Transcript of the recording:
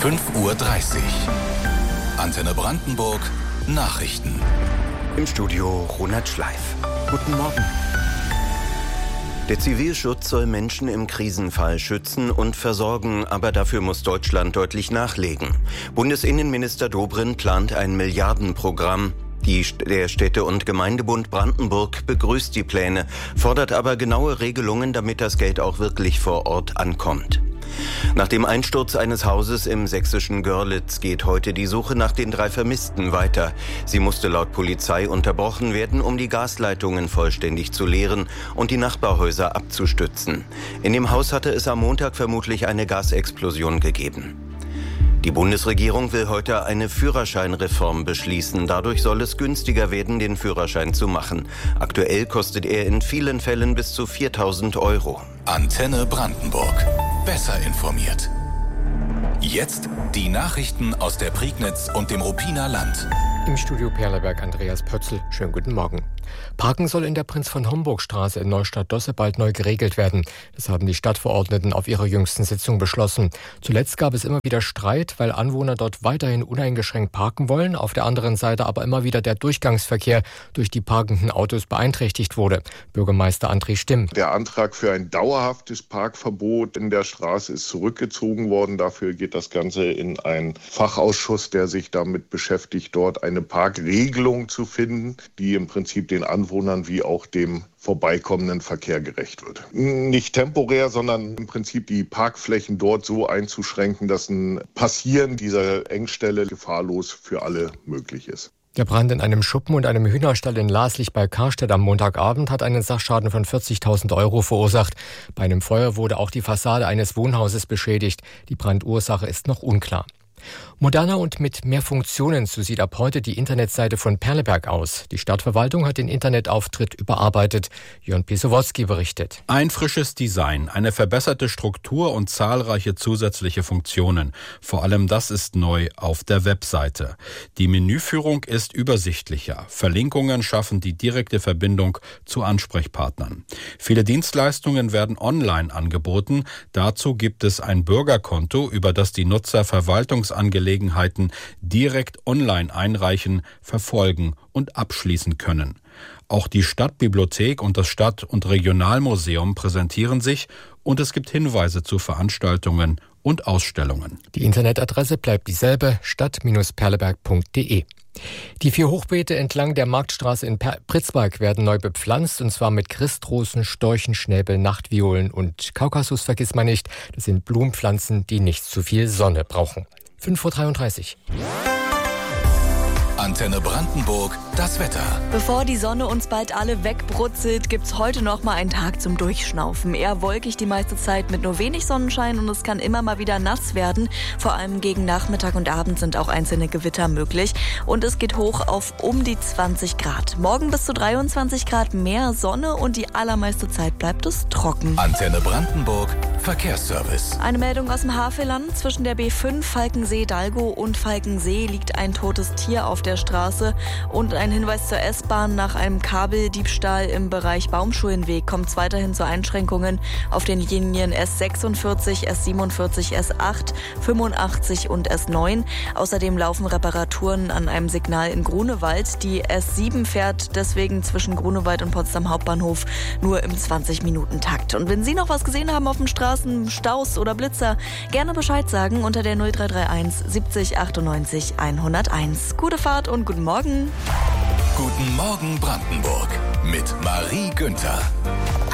5:30 Uhr. Antenne Brandenburg Nachrichten. Im Studio Ronald Schleif. Guten Morgen. Der Zivilschutz soll Menschen im Krisenfall schützen und versorgen, aber dafür muss Deutschland deutlich nachlegen. Bundesinnenminister Dobrindt plant ein Milliardenprogramm. Der Städte- und Gemeindebund Brandenburg begrüßt die Pläne, fordert aber genaue Regelungen, damit das Geld auch wirklich vor Ort ankommt. Nach dem Einsturz eines Hauses im sächsischen Görlitz geht heute die Suche nach den 3 Vermissten weiter. Sie musste laut Polizei unterbrochen werden, um die Gasleitungen vollständig zu leeren und die Nachbarhäuser abzustützen. In dem Haus hatte es am Montag vermutlich eine Gasexplosion gegeben. Die Bundesregierung will heute eine Führerscheinreform beschließen. Dadurch soll es günstiger werden, den Führerschein zu machen. Aktuell kostet er in vielen Fällen bis zu 4.000 €. Antenne Brandenburg. Besser informiert. Jetzt die Nachrichten aus der Prignitz und dem Ruppiner Land. Im Studio Perleberg Andreas Pötzl. Schönen guten Morgen. Parken soll in der Prinz-von-Homburg-Straße in Neustadt-Dosse bald neu geregelt werden. Das haben die Stadtverordneten auf ihrer jüngsten Sitzung beschlossen. Zuletzt gab es immer wieder Streit, weil Anwohner dort weiterhin uneingeschränkt parken wollen, auf der anderen Seite aber immer wieder der Durchgangsverkehr durch die parkenden Autos beeinträchtigt wurde. Bürgermeister André Stimm. Der Antrag für ein dauerhaftes Parkverbot in der Straße ist zurückgezogen worden. Dafür geht das Ganze in einen Fachausschuss, der sich damit beschäftigt, dort eine Parkregelung zu finden, die im Prinzip den Anwohnern wie auch dem vorbeikommenden Verkehr gerecht wird. Nicht temporär, sondern im Prinzip die Parkflächen dort so einzuschränken, dass ein Passieren dieser Engstelle gefahrlos für alle möglich ist. Der Brand in einem Schuppen und einem Hühnerstall in Laslich bei Karstedt am Montagabend hat einen Sachschaden von 40.000 € verursacht. Bei einem Feuer wurde auch die Fassade eines Wohnhauses beschädigt. Die Brandursache ist noch unklar. Moderner und mit mehr Funktionen, so sieht ab heute die Internetseite von Perleberg aus. Die Stadtverwaltung hat den Internetauftritt überarbeitet. Jörn Pisowoski berichtet. Ein frisches Design, eine verbesserte Struktur und zahlreiche zusätzliche Funktionen. Vor allem das ist neu auf der Webseite. Die Menüführung ist übersichtlicher. Verlinkungen schaffen die direkte Verbindung zu Ansprechpartnern. Viele Dienstleistungen werden online angeboten. Dazu gibt es ein Bürgerkonto, über das die Nutzer Verwaltungsangelegenheiten direkt online einreichen, verfolgen und abschließen können. Auch die Stadtbibliothek und das Stadt- und Regionalmuseum präsentieren sich und es gibt Hinweise zu Veranstaltungen und Ausstellungen. Die Internetadresse bleibt dieselbe, stadt-perleberg.de. Die 4 Hochbeete entlang der Marktstraße in Pritzberg werden neu bepflanzt, und zwar mit Christrosen, Storchen, Schnäbel, Nachtviolen und Kaukasus-Vergissmeinnicht. Das sind Blumenpflanzen, die nicht zu viel Sonne brauchen. 5:33 Uhr. Antenne Brandenburg, das Wetter. Bevor die Sonne uns bald alle wegbrutzelt, gibt's heute noch mal einen Tag zum Durchschnaufen. Eher wolkig die meiste Zeit mit nur wenig Sonnenschein und es kann immer mal wieder nass werden. Vor allem gegen Nachmittag und Abend sind auch einzelne Gewitter möglich. Und es geht hoch auf um die 20 Grad. Morgen bis zu 23 Grad mehr Sonne und die allermeiste Zeit bleibt es trocken. Antenne Brandenburg, Verkehrsservice. Eine Meldung aus dem Havelland. Zwischen der B5 Falkensee-Dalgo und Falkensee liegt ein totes Tier auf der Straße. Und ein Hinweis zur S-Bahn: Nach einem Kabeldiebstahl im Bereich Baumschulenweg kommt es weiterhin zu Einschränkungen auf den Linien S46, S47, S8, 85 und S9. Außerdem laufen Reparaturen an einem Signal in Grunewald. Die S7 fährt deswegen zwischen Grunewald und Potsdam Hauptbahnhof nur im 20-Minuten-Takt. Und wenn Sie noch was gesehen haben auf den Straßen, Staus oder Blitzer, gerne Bescheid sagen unter der 0331 70 98 101. Gute Fahrt und guten Morgen. Guten Morgen Brandenburg mit Marie Günther.